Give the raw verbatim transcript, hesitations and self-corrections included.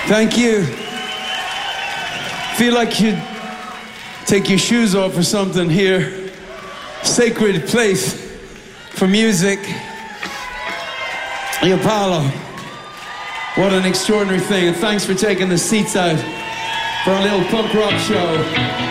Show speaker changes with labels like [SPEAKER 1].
[SPEAKER 1] Thank you. Feel like you'd take your shoes off or something here. Sacred place for music. The Apollo. What an extraordinary thing. And thanks for taking the seats out for our little punk rock show.